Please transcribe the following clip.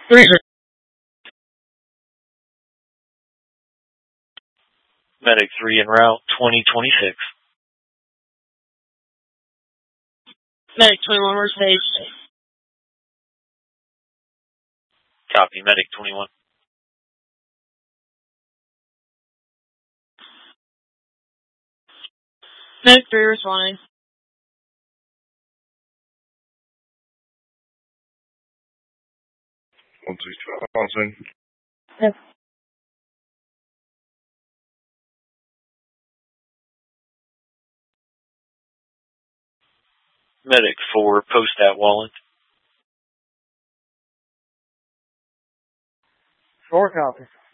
3, sir. Medic 3 en route, 2026. Medic 21, we're staged. Copy, Medic 21. Medic 3 responding. On scene. Yes. Medic 4, post at Wallen. 4 copies.